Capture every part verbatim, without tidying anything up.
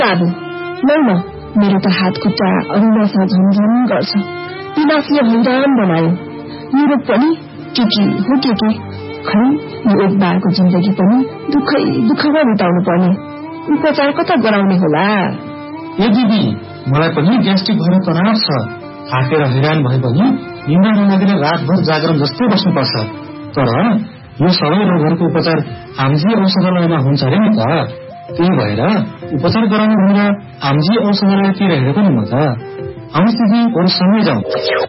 बाबु लौ न, मेरो त हात खुट्टा अरुणासा झमझम गर्छ। पिनासले हैरान बनायो। मेरो पनि के के हो के के खै यो एक बारको जिन्दगी पनि दुःखै दुःखमा बिताउनु पर्ने। उपचार कता गराउने होला? ए दिदी, मलाई पनि ग्यास्ट्रिक भएर तनाव छ। थाकेर हैरान भए पनि निन्द्रा नलागेर रातभर जागरण जस्तै बस्नुपर्छ। तर यो सबै रोगहरूको उपचार आमजी औषधालयमा हुन्छ अरे नि त। त्यही भएर उपचार गराउनु भनेर आमजी औषधालयतिर हेरेको नि म त। आउनुहोस् दिदी, अरू सँगै जाउँ।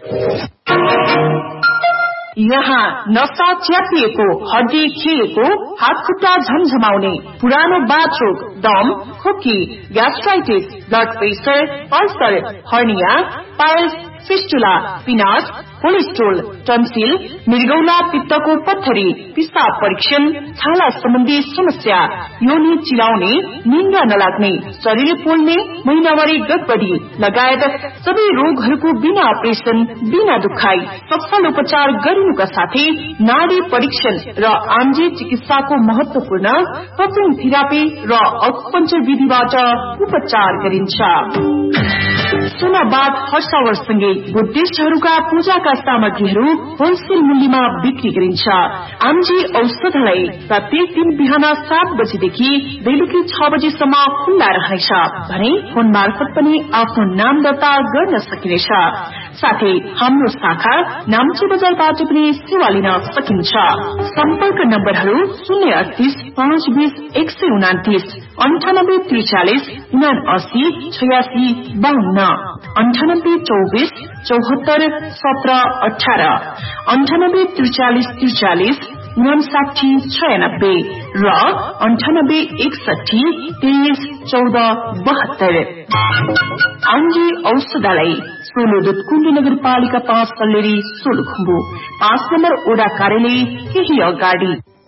यहाँ नसा च्यापिएको, हड्डी खिएको, हात खुट्टा झमझमाउने, पुरानो बाथरोग, दम, खोकी, gastritis, blood pressure, ulcer, hernia, piles, fistula, पिनास, cholesterol, tonsil, मृगौला पित्तको पत्थरी, पिसाब परीक्षण, छाला सम्बन्धी समस्या, योनि चिलाउने, निन्द्रा नलाग्ने, शरीर पोल्ने, महिनावारी गडबडी लगायत सबै रोगहरूको बिना अपरेसन, बिना दुखाई सफल उपचार गरिनुका साथै नाडी परीक्षण र आमजी चिकित्साको महत्वपूर्ण कपिङ थेरापी र अकुपञ्चर विधिबाट उपचार गरिन्छ। सोनाबाद हर्षावरसँगै बुद्धिस्टहरूका पूजाका सामग्रीहरू होलसेल मूल्यमा बिक्री गरिन्छ। आमजी औषधालय प्रत्येक दिन बिहान सात बजेदेखि बेलुकी छ बजेसम्म खुल्ला रहनेछ भने फोन मार्फत पनि आफ्नो नाम दर्ता गर्न सकिनेछ। साथै हाम्रो शाखा नाम्ची बजारबाट पनि सेवा लिन सकिन्छ। सम्पर्क नम्बरहरू शून्य अडतिस पाँच बीस एक सय उनातिस, अन्ठानब्बे त्रिचालिस उनासी छयासी बाहन्न, अन्ठानब्बे चौबिस चौहत्तर सत्र अठार, अन्ठानब्बे त्रिचालिस त्रिचालिस उनासाठी छयानब्बे र अन्ठानब्बे एकसठी तेइस चौध बहत्तर। आमजी औषधालय सोलो दुधकुण्ड नगरपालिका पाँच सल्लेरी सोलुखुम्बु, पाँच नम्बर ओडा कार्यालय केही अगाडि।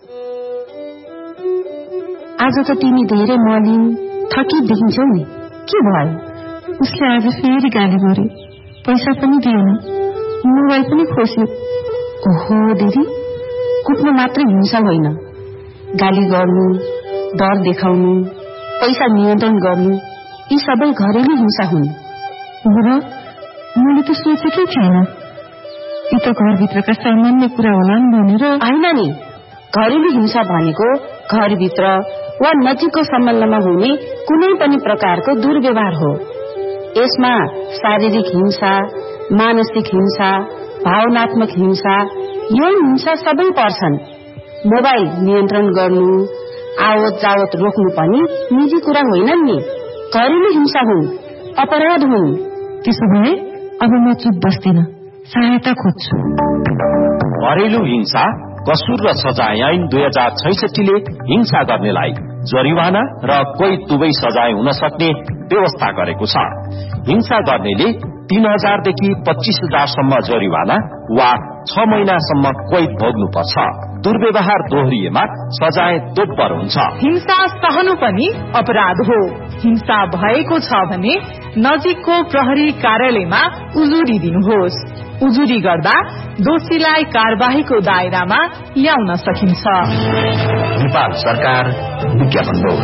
आज त तिमी धेरै मलिन थकी देखिन्छौ नि, के भयो? उसले आज फेरि गाली गर्यो, पैसा पनि दिएन, मोबाइल पनि खोस्यो। ओहो दिदी, कुट्नु मात्र हिंसा होइन, गाली गर्नु, डर देखाउनु, पैसा नियन्त्रण गर्नु, यी सबै घरेलु हिंसा हुन्। र मैले त सोचेकै थिएन, यी त घरभित्रका सामान्य कुरा होला नि भनेर। होइन नि, घरेलु हिंसा भनेको घरभित्र वा नजिकको सम्बन्धमा हुने कुनै पनि प्रकारको दुर्व्यवहार हो। यसमा शारीरिक हिंसा, मानसिक हिंसा, भावनात्मक हिंसा, यो हिंसा सबै पर्छन्। मोबाइल नियन्त्रण गर्नु, आवत जावत रोक्नु पनि निजी कुरा होइनन् नि, घरेलु हिंसा हुन्, अपराध हुन्। त्यसो भए अब म चुप बस्दिन, सहायता खोज्छु। घरेलु हिंसा कसुर र सजाय ऐन दुई हजार छैसठीले हिंसा गर्नेलाई जरिवाना र कोही दुवै सजाय हुन सक्ने व्यवस्था गरेको छ। हिंसा गर्नेले तीन हजारदेखि पच्चीस हजारसम्म जरिवाना वा छ महिनासम्म कैद भोग्नुपर्छ। दुर्व्यवहार दोहोरिएमा सजाय दोब्बर हुन्छ। हिंसा सहनु पनि अपराध हो। हिंसा भएको छ भने नजिकको प्रहरी कार्यालयमा उजुरी दिनुहोस्। उजुरी गर्दा दोषीलाई कार्यवाहीको दायरामा ल्याउन सकिन्छ। नेपाल सरकार विज्ञापन बोर्ड।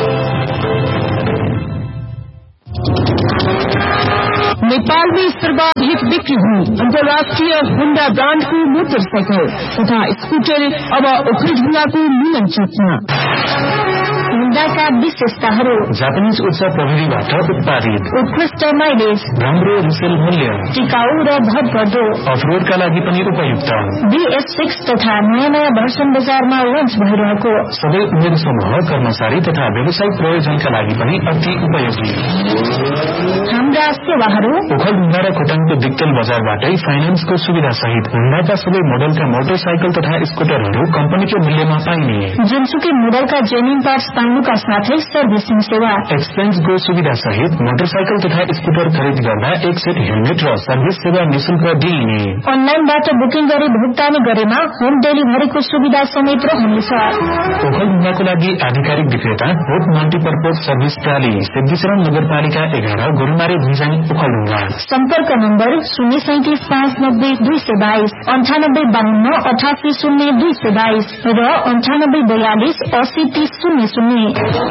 नेपालमै सर्वाधिक बिक्री हुने अन्तर्राष्ट्रिय होन्डा ब्रान्डको मोटरसाइकल तथा स्कुटर अब ओखलढुङ्गाको मिलन चोकमा। होन्डाका विशेषताहरू: जापानिज उच्च प्रविधिबाट उत्पादित, उत्कृष्ट माइलेज, राम्रो रिसेल मूल्य, टिकाउ र भरपर्दो, अफरोडका लागि पनि उपयुक्त। बीएस सिक्स तथा नयाँ नयाँ भर्सन बजारमा लन्च भइरहेको। सबै उमेर समूह, कर्मचारी तथा व्यावसायिक प्रयोजनका लागि पनि अति उपयोगी। हाम्रा सेवाहरू: ओखलढुङ्गा र खोटाङको दिक्तेल बजारबाटै फाइनान्सको सुविधा सहित होन्डाका सबै मोडलका मोटरसाइकल तथा स्कुटरहरू कम्पनीको मूल्यमा पाइने। जुनसुकै मोडलका जेन्युन पार्ट्स पाउनुका साथै सर्भिसिङ सेवा, एक्सचेन्जको सुविधा सहित मोटरसाइकल तथा स्कुटर खरिद गर्दा एक सेट हेलमेट र सर्भिस सेवा निशुल्क दिइने। अनलाइनबाट बुकिङ गरी भुक्तानी गरेमा होम डेलिभरीको सुविधा समेत रहनेछ। ओखलढुङ्गाको लागि आधिकारिक विक्रेता होप मल्टिपर्पज सर्भिस प्राली, सिद्धिचरण नगरपालिका एघार, गोरुमारी भुइँचाङ, ओखलढुङ्गा। सम्पर्क नम्बर शून्य सैतिस पाँच नब्बे दुई सय बाइस, अन्ठानब्बे बाहन्न अठासी शून्य दुई सय बाइस र अन्ठानब्बे बयालिस असी तीस शून्य शून्य।